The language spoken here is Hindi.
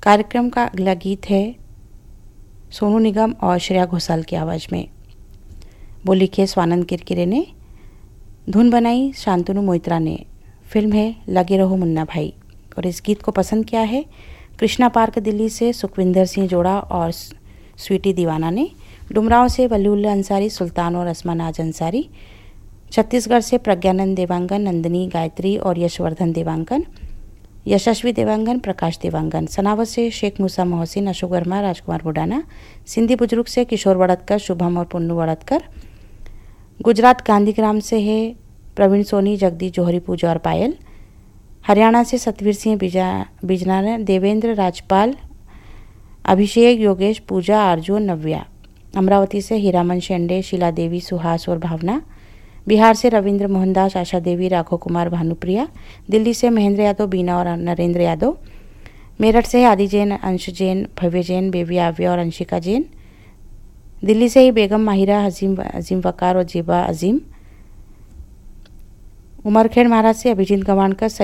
कार्यक्रम का अगला गीत है सोनू निगम और श्रेया घोषाल की आवाज़ में। बोली के स्वानंद किरकिरे ने, धुन बनाई शांतनु मोइत्रा ने। फिल्म है लगे रहो मुन्ना भाई। और इस गीत को पसंद किया है कृष्णा पार्क दिल्ली से सुखविंदर सिंह जोड़ा और स्वीटी दीवाना ने। डुमराव से वलीउल्लाह अंसारी, सुल्तान और असमा नाज अंसारी। छत्तीसगढ़ से प्रज्ञानंद देवांगन, नंदिनी गायत्री और यशवर्धन देवांगन, यशस्वी देवांगन, प्रकाश देवांगन। सनावत से शेख मूसा मोहसिन, अशोक वर्मा, राजकुमार बुडाना। सिंधी बुजुर्ग से किशोर वड़तकर, शुभम और पुन्नू वड़तकर। गुजरात गांधीग्राम से है प्रवीण सोनी, जगदीश जौहरी, पूजा और पायल। हरियाणा से सतवीर सिंह बिजनाना, देवेंद्र, राजपाल, अभिषेक, योगेश, पूजा, अर्जुन, नव्या। अमरावती से हीरामन शेंडे, शीला देवी, सुहास और भावना। बिहार से रविंद्र मोहनदास, आशा देवी, राघव कुमार, भानुप्रिया। दिल्ली से महेंद्र यादव, बीना और नरेंद्र यादव। मेरठ से आदि जैन, अंश जैन, भव्य जैन, बेबी आव्या और अंशिका जैन। दिल्ली से ही बेगम माहिरा, अजीम वकार और जेबा अजीम। उमरखेड़ महाराज से अभिजीत गवाणकर,